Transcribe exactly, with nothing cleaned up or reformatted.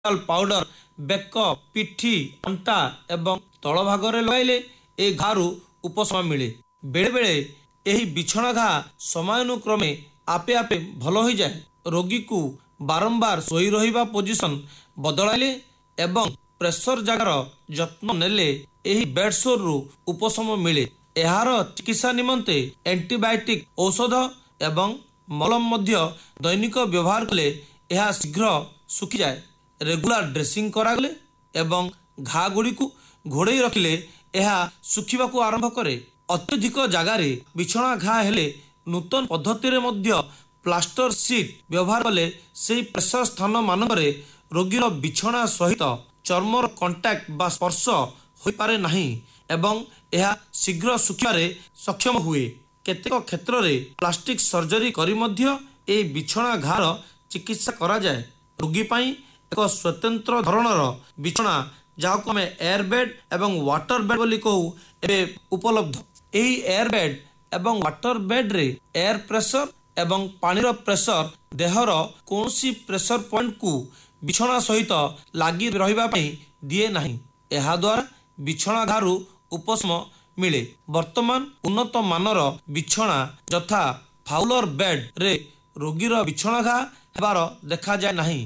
Powder bake पिठी अंटा एवं तल भागरे लगाइले ए घारू उपशम मिले। बेले बेले एही बिछना घा समयानुक्रमे आपे आपे भल हो जाए। रोगी को बारंबार सोई रहिबा पोजिशन बदलाइले एवं प्रेशर जगार जत्न नेले एही बेड सोर रु उपशम मिले। एहार चिकित्सा निमंते एंटीबायोटिक औषध एवं मलम मध्य दैनिक व्यवहार कले यह शीघ्र सुखी जाए। रेगुलर ड्रेसिंग करागले एवं घा गुड़ी को घोड़े रखिले यह सुखिबा को आरंभ करे। अत्यधिक जगार बिछना घा हेले नूतन पद्धति मध्य प्लास्टर सीट व्यवहार कले से प्रेशर स्थान मानकरे रोगीर बिछना सहित चर्मर कंटाक्ट बा स्पर्श हो पारे नहीं एवं यह शीघ्र सुखिबारे सक्षम हुए। केतेक क्षेत्र में प्लास्टिक सर्जरी करी मध्य ए बिछना घार चिकित्सा करा जाए। रोगी पाई एक स्वतंत्र धरणर बिछना जहां आम एयर बेड एवं वाटर बेड बोली कहू एबे उपलब्ध। एही एयर बेड एवं वाटर बेड रे एयर प्रेशर एवं पानीर प्रेशर देहर कौनसी प्रेशर पॉइंट को बिछना सहित लगी रहिबा पई दिए नहीं। एहा द्वारा बिछना घारू उपशम मिले। वर्तमान उन्नत मानर बिछना यथा फाउलर बेड रे रोगीर बिछना घा हेबार देखा जाए नहीं।